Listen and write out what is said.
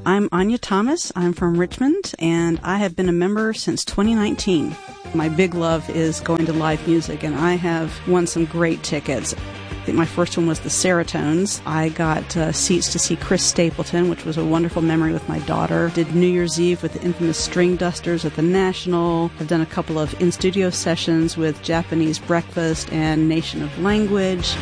I'm Anya Thomas. I'm from Richmond, and I have been a member since 2019. My big love is going to live music, and I have won some great tickets. I think my first one was the Seratones. I got seats to see Chris Stapleton, which was a wonderful memory with my daughter. Did New Year's Eve with the infamous String Dusters at the National. I've done a couple of in-studio sessions with Japanese Breakfast and Nation of Language.